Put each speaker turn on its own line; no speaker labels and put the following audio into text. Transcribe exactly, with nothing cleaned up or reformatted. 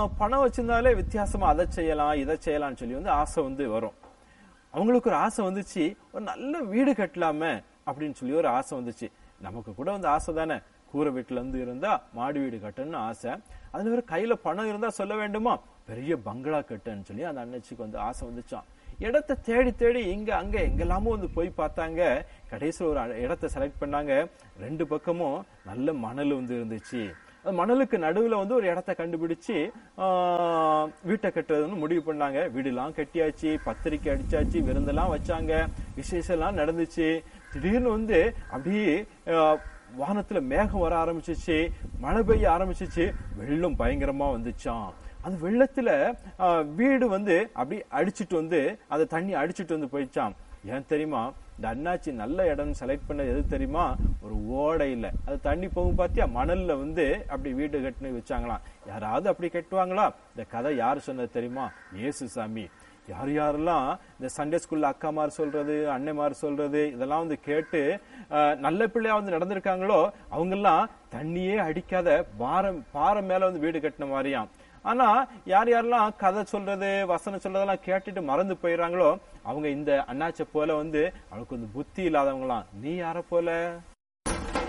பணம் வச்சிருந்தாலே வித்தியாசமா அதை செய்யலாம் இதை செய்யலாம்னு சொல்லி வந்து ஆசை வந்து வரும். அவங்களுக்கு ஒரு ஆசை வந்துச்சு, ஒரு நல்ல வீடு கட்டலாமே அப்படின்னு சொல்லி ஒரு ஆசை வந்துச்சு. நமக்கு கூட வந்து ஆசை தானே, கூரை வீட்டுல இருந்து இருந்தா மாடி வீடு கட்டணும்னு ஆசை. அதுல ஒரு கையில பணம் இருந்தா சொல்ல வேண்டுமா, பெரிய பங்களா கட்டுன்னு சொல்லி அந்த அண்ணச்சிக்கு வந்து ஆசை வந்துச்சான். இடத்தை தேடி தேடி இங்க அங்க எங்கெல்லாமோ வந்து போய் பார்த்தாங்க. கடைசியில் ஒரு இடத்தை செலக்ட் பண்ணாங்க. ரெண்டு பக்கமும் நல்ல மணல் வந்து இருந்துச்சு. மணலுக்கு நடுவுல வந்து ஒரு இடத்த கண்டுபிடிச்சு ஆஹ் வீட்டை கட்டுறதுன்னு முடிவு பண்ணாங்க. வீடுலாம் கட்டியாச்சு, பத்திரிக்கை அடிச்சாச்சு, விருந்தெல்லாம் வச்சாங்க, விசேஷம் எல்லாம் நடந்துச்சு. திடீர்னு வந்து அப்படியே வானத்துல மேகம் வர ஆரம்பிச்சிச்சு, மழை பெய்ய ஆரம்பிச்சிச்சு, வெள்ளம் பயங்கரமா வந்துச்சான். அந்த வெள்ளத்துல வீடு வந்து அப்படி அடிச்சுட்டு வந்து அந்த தண்ணி அடிச்சுட்டு வந்து போயிடுச்சான். ஏன் தெரியுமா, இந்த அண்ணாச்சி நல்ல இடம் செலக்ட் பண்ணது எது தெரியுமா, ஒரு ஓடையில அது தண்ணி போகும் பாத்தியா, மணல்ல வந்து அப்படி வீடு கட்டுன்னு வச்சாங்களாம். யாராவது அப்படி கட்டுவாங்களா? இந்த கதை யாரு சொன்னது தெரியுமா, இயேசு சாமி. யார் யாரெல்லாம் இந்த சண்டே ஸ்கூல்ல அக்காமார் சொல்றது, அன்னைமார் சொல்றது இதெல்லாம் வந்து கேட்டு நல்ல பிள்ளையா வந்து நடந்திருக்காங்களோ அவங்க எல்லாம் தண்ணியே அடிக்காத பாரம் பாறை மேல வந்து வீடு கட்டின மாதிரியாம். ஆனா யார் யாரெல்லாம் கதை சொல்றது வசனம் சொல்றதெல்லாம் கேட்டுட்டு மறந்து போயிடுறாங்களோ அவங்க இந்த அண்ணாச்சை போல வந்து அவளுக்கு வந்து புத்தி இல்லாதவங்களாம். நீ யார போல?